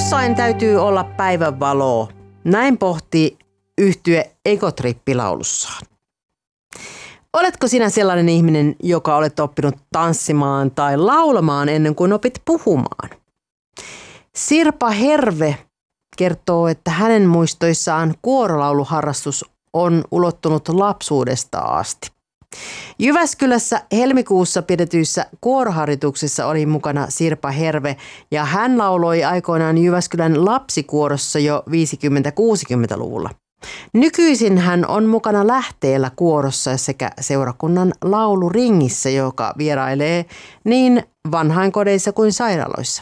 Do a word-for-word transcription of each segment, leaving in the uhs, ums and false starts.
Jossain täytyy olla päivänvaloa. Näin pohti yhtye Egotrippi laulussaan. Oletko sinä sellainen ihminen, joka olet oppinut tanssimaan tai laulamaan ennen kuin opit puhumaan? Sirpa Herve kertoo, että hänen muistoissaan kuorolauluharrastus on ulottunut lapsuudesta asti. Jyväskylässä helmikuussa pidetyissä kuoroharjoituksissa oli mukana Sirpa Herve ja hän lauloi aikoinaan Jyväskylän lapsikuorossa jo viisikymmentä-kuusikymmentäluvulla. Nykyisin hän on mukana Lähteellä kuorossa sekä seurakunnan lauluringissä, joka vierailee niin vanhainkodeissa kuin sairaaloissa.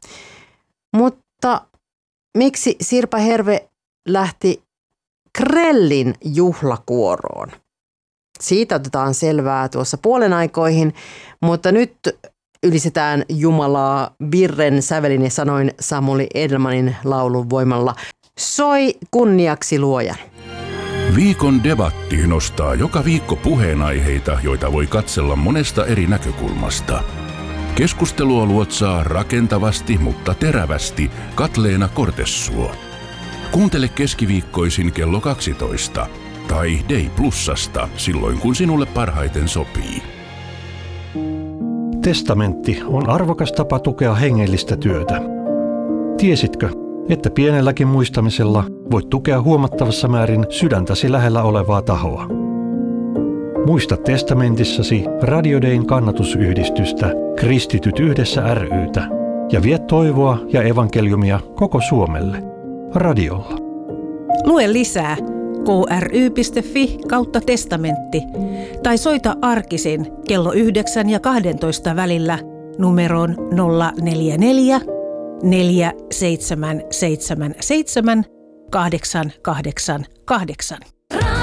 Mutta miksi Sirpa Herve lähti Krellin juhlakuoroon? Siitä otetaan selvää tuossa puolen aikoihin, mutta nyt ylistetään Jumalaa virren, sävelin ja sanoin Samuli Edelmanin laulun voimalla. Soi kunniaksi luojan. Viikon debatti nostaa joka viikko puheenaiheita, joita voi katsella monesta eri näkökulmasta. Keskustelua luotsaa rakentavasti, mutta terävästi Katleena Kortessuo. Kuuntele keskiviikkoisin kello kaksitoista tai Day Plusasta silloin, kun sinulle parhaiten sopii. Testamentti on arvokas tapa tukea hengellistä työtä. Tiesitkö, että pienelläkin muistamisella voit tukea huomattavassa määrin sydäntäsi lähellä olevaa tahoa? Muista testamentissasi Radio Dayn kannatusyhdistystä Kristityt yhdessä ry:tä ja vie toivoa ja evankeliumia koko Suomelle radiolla. Lue lisää kry.fi kautta testamentti tai soita arkisin kello yhdeksän ja kahdentoista välillä numeroon nolla neljä neljä neljä seitsemän seitsemän seitsemän kahdeksan kahdeksan kahdeksan.